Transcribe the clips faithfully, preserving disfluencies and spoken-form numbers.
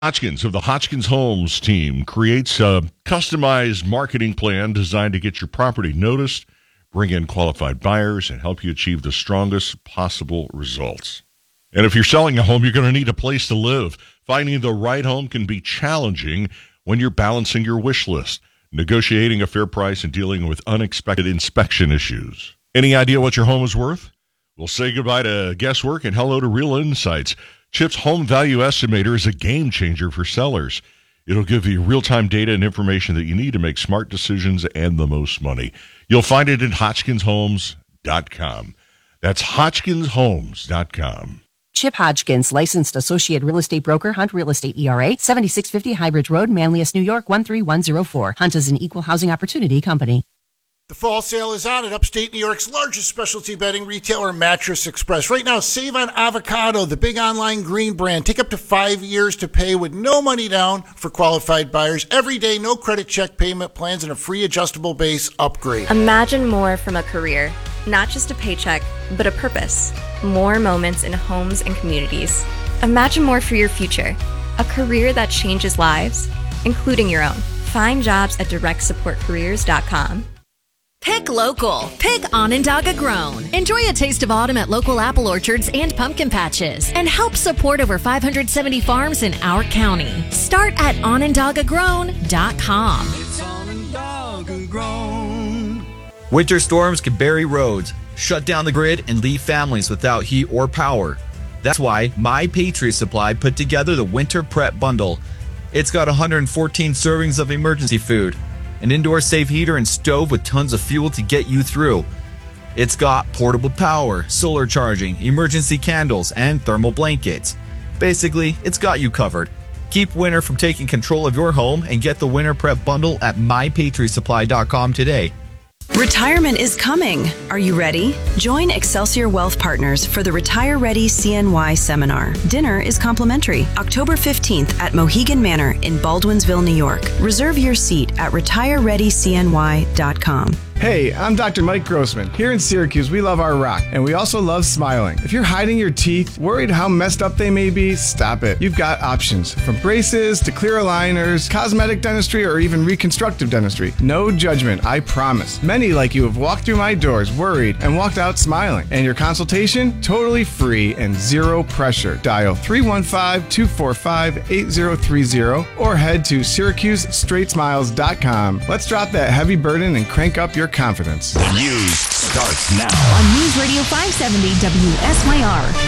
Hodgkins of the Hodgkins Homes team creates a customized marketing plan designed to get your property noticed, bring in qualified buyers, and help you achieve the strongest possible results. And if you're selling a home, you're going to need a place to live. Finding the right home can be challenging when you're balancing your wish list, negotiating a fair price, and dealing with unexpected inspection issues. Any idea what your home is worth? We'll say goodbye to guesswork and hello to real insights. CHIP's Home Value Estimator is a game changer for sellers. It'll give you real-time data and information that you need to make smart decisions and the most money. You'll find it at hodgkins homes dot com. That's hodgkins homes dot com. Chip Hodgkins, licensed associate real estate broker, Hunt Real Estate E R A, seventy-six fifty Highbridge Road, Manlius, New York, one three one zero four. Hunt is an equal housing opportunity company. The fall sale is on at upstate New York's largest specialty bedding retailer, Mattress Express. Right now, save on Avocado, the big online green brand. Take up to five years to pay with no money down for qualified buyers. Every day, no credit check payment plans, and a free adjustable base upgrade. Imagine more from a career. Not just a paycheck, but a purpose. More moments in homes and communities. Imagine more for your future. A career that changes lives, including your own. Find jobs at direct support careers dot com. Pick local. Pick Onondaga Grown. Enjoy a taste of autumn at local apple orchards and pumpkin patches. And help support over five hundred seventy farms in our county. Start at onondaga grown dot com. It's Onondaga Grown. Winter storms can bury roads, shut down the grid, and leave families without heat or power. That's why My Patriot Supply put together the Winter Prep Bundle. It's got one hundred fourteen servings of emergency food, an indoor safe heater and stove with tons of fuel to get you through. It's got portable power, solar charging, emergency candles, and thermal blankets. Basically, it's got you covered. Keep winter from taking control of your home and get the Winter Prep Bundle at my patriot supply dot com today. Retirement is coming. Are you ready? Join Excelsior Wealth Partners for the Retire Ready C N Y seminar. Dinner is complimentary. October fifteenth at Mohegan Manor in Baldwinsville, New York. Reserve your seat at retire ready c n y dot com. Hey, I'm Doctor Mike Grossman. Here in Syracuse, we love our rock, and we also love smiling. If you're hiding your teeth, worried how messed up they may be, stop it. You've got options, from braces to clear aligners, cosmetic dentistry, or even reconstructive dentistry. No judgment, I promise. Many like you have walked through my doors worried and walked out smiling. And your consultation, totally free and zero pressure. Dial three one five, two four five, eight zero three zero or head to syracuse straight smiles dot com. Let's drop that heavy burden and crank up your confidence. The news starts now on News Radio five seventy W S Y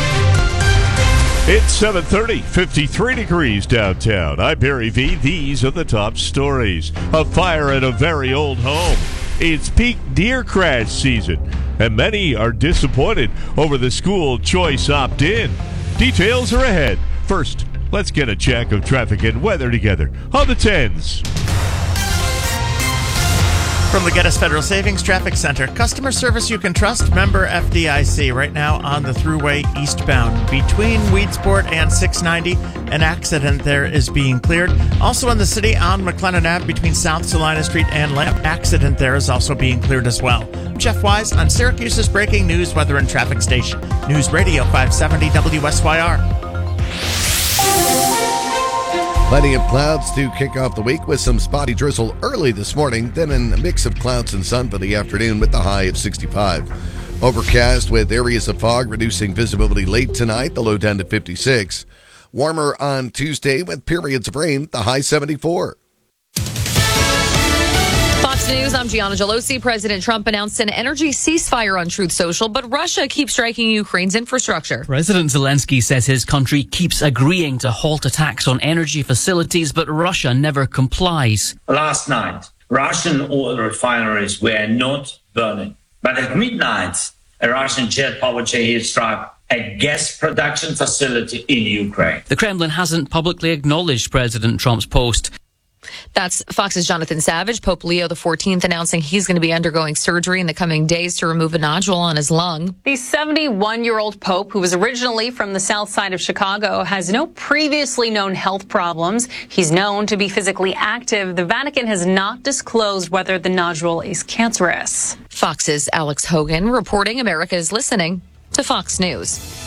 R. It's seven thirty, fifty-three degrees downtown. I'm Barry V. These are the top stories. A fire at a very old home. It's peak deer crash season, and many are disappointed over the school choice opt-in. Details are ahead. First, let's get a check of traffic and weather together on the tens. From the Geddes Federal Savings Traffic Center, customer service you can trust, member F D I C. Right now on the thruway eastbound between Weedsport and six ninety, an accident there is being cleared. Also in the city on McLennan Ave between South Salina Street and Lamp, accident there is also being cleared as well. I'm Jeff Wise on Syracuse's breaking news, weather, and traffic station. News Radio five seventy W S Y R. Plenty of clouds to kick off the week with some spotty drizzle early this morning, then a mix of clouds and sun for the afternoon with the high of sixty-five. Overcast with areas of fog, reducing visibility late tonight, the low down to fifty-six. Warmer on Tuesday with periods of rain, the high seventy-four. Fox News, I'm Gianna Gelosi. President Trump announced an energy ceasefire on Truth Social, but Russia keeps striking Ukraine's infrastructure. President Zelensky says his country keeps agreeing to halt attacks on energy facilities, but Russia never complies. Last night, Russian oil refineries were not burning. But at midnight, a Russian jet powered Shahid struck a gas production facility in Ukraine. The Kremlin hasn't publicly acknowledged President Trump's post. That's Fox's Jonathan Savage. Pope Leo the fourteenth announcing he's going to be undergoing surgery in the coming days to remove a nodule on his lung. The seventy-one-year-old Pope, who was originally from the south side of Chicago, has no previously known health problems. He's known to be physically active. The Vatican has not disclosed whether the nodule is cancerous. Fox's Alex Hogan reporting. America is listening to Fox News.